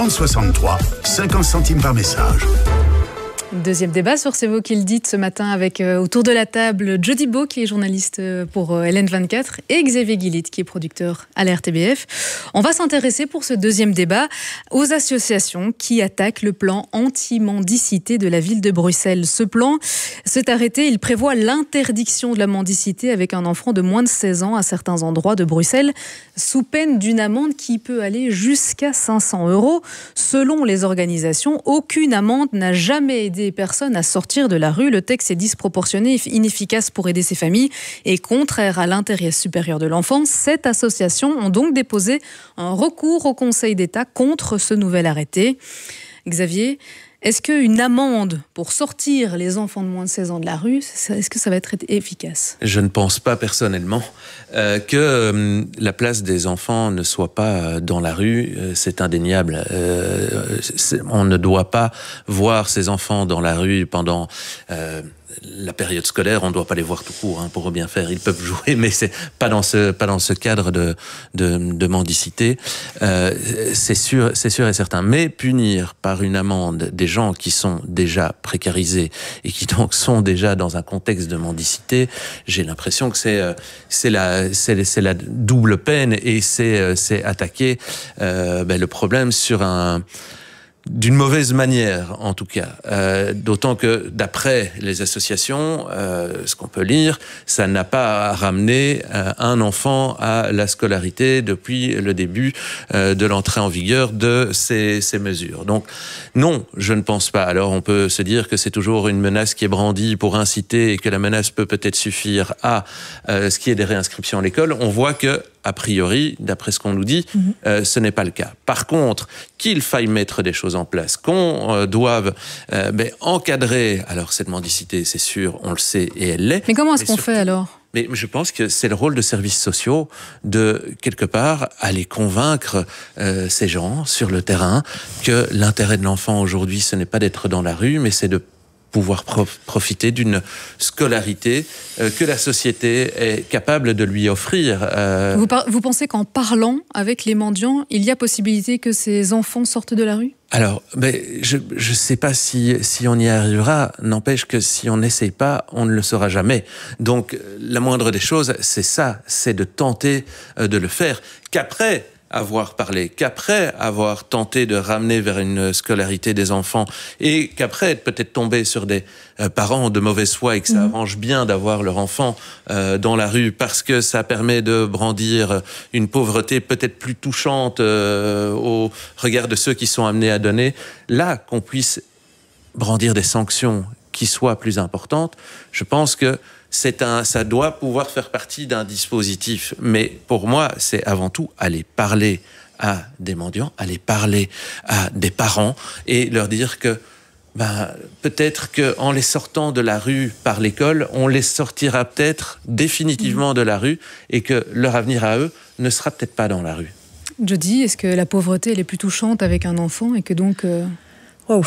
30 63, 50 centimes par message. Deuxième débat sur C'est vous qui le dites ce matin avec autour de la table Jody Beau qui est journaliste pour LN24 et Xavier Guillit qui est producteur à la RTBF. On va s'intéresser pour ce deuxième débat aux associations qui attaquent le plan anti-mendicité de la ville de Bruxelles. Ce plan, cet arrêté, il prévoit l'interdiction de la mendicité avec un enfant de moins de 16 ans à certains endroits de Bruxelles sous peine d'une amende qui peut aller jusqu'à 500 €. Selon les organisations, aucune amende n'a jamais aidé personnes à sortir de la rue. Le texte est disproportionné et inefficace pour aider ces familles et contraire à l'intérêt supérieur de l'enfant. 7 associations ont donc déposé un recours au Conseil d'État contre ce nouvel arrêté. Xavier, est-ce qu'une amende pour sortir les enfants de moins de 16 ans de la rue, est-ce que ça va être efficace ? Je ne pense pas personnellement que la place des enfants ne soit pas dans la rue. C'est indéniable. On ne doit pas voir ces enfants dans la rue pendant la période scolaire. On ne doit pas les voir tout court pour bien faire. Ils peuvent jouer, mais c'est pas dans ce cadre de mendicité. C'est sûr et certain. Mais punir par une amende des gens qui sont déjà précarisés et qui donc sont déjà dans un contexte de mendicité, j'ai l'impression que c'est la double peine et c'est attaquer le problème d'une mauvaise manière, en tout cas. D'autant que, d'après les associations, ce qu'on peut lire, ça n'a pas ramené un enfant à la scolarité depuis le début de l'entrée en vigueur de ces mesures. Donc, non, je ne pense pas. Alors, on peut se dire que c'est toujours une menace qui est brandie pour inciter et que la menace peut peut-être suffire à ce qui est des réinscriptions à l'école. On voit que, a priori, d'après ce qu'on nous dit, ce n'est pas le cas. Par contre, qu'il faille mettre des choses en place, qu'on doive encadrer, alors cette mendicité, c'est sûr, on le sait et elle l'est. Mais comment est-ce qu'on fait alors ? Mais je pense que c'est le rôle de services sociaux de, quelque part, aller convaincre ces gens sur le terrain que l'intérêt de l'enfant aujourd'hui, ce n'est pas d'être dans la rue, mais c'est de pouvoir profiter d'une scolarité que la société est capable de lui offrir. Vous pensez qu'en parlant avec les mendiants, il y a possibilité que ces enfants sortent de la rue ? Alors, je ne sais pas si on y arrivera. N'empêche que si on n'essaye pas, on ne le saura jamais. Donc, la moindre des choses, c'est ça, c'est de tenter de le faire. Qu'après avoir parlé, qu'après avoir tenté de ramener vers une scolarité des enfants et qu'après peut-être tomber sur des parents de mauvaise foi et que ça arrange bien d'avoir leur enfant dans la rue parce que ça permet de brandir une pauvreté peut-être plus touchante au regard de ceux qui sont amenés à donner, là qu'on puisse brandir des sanctions qui soient plus importantes, je pense que ça doit pouvoir faire partie d'un dispositif. Mais pour moi, c'est avant tout aller parler à des mendiants, aller parler à des parents et leur dire que peut-être qu'en les sortant de la rue par l'école, on les sortira peut-être définitivement de la rue et que leur avenir à eux ne sera peut-être pas dans la rue. Jody, est-ce que la pauvreté elle est plus touchante avec un enfant et que donc... Wow.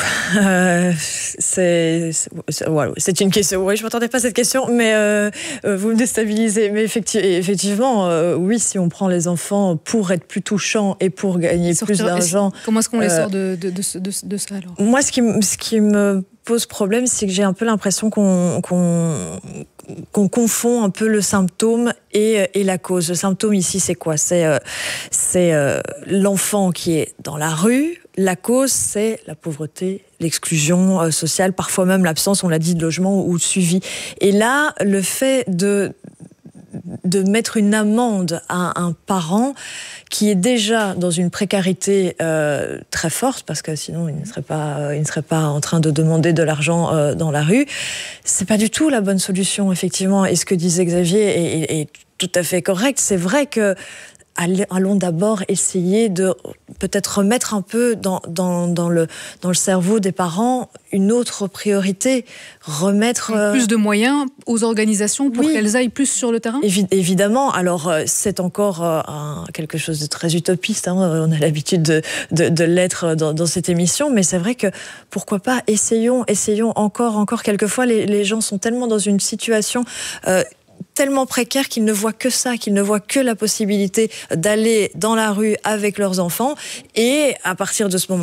C'est une question. Oui, je ne m'attendais pas à cette question, mais vous me déstabilisez. Mais effectivement, oui, si on prend les enfants pour être plus touchants et pour gagner plus d'argent... Comment est-ce qu'on les sort de ça alors ? Moi, ce qui me pose problème, c'est que j'ai un peu l'impression qu'on confond un peu le symptôme et la cause. Le symptôme ici, c'est quoi ? C'est l'enfant qui est dans la rue. La cause, c'est la pauvreté, l'exclusion sociale, parfois même l'absence, on l'a dit, de logement ou de suivi. Et là, le fait de mettre une amende à un parent qui est déjà dans une précarité très forte, parce que sinon il ne serait pas en train de demander de l'argent dans la rue, c'est pas du tout la bonne solution, effectivement. Et ce que disait Xavier est tout à fait correct. C'est vrai que allons d'abord essayer de peut-être remettre un peu dans le cerveau des parents une autre priorité, remettre... Plus de moyens aux organisations pour qu'elles aillent plus sur le terrain ? Évidemment. Alors, c'est encore quelque chose de très utopiste. On a l'habitude de l'être dans cette émission, mais c'est vrai que, pourquoi pas, essayons encore quelquefois. Les gens sont tellement dans une situation... tellement précaires qu'ils ne voient que ça, qu'ils ne voient que la possibilité d'aller dans la rue avec leurs enfants. Et à partir de ce moment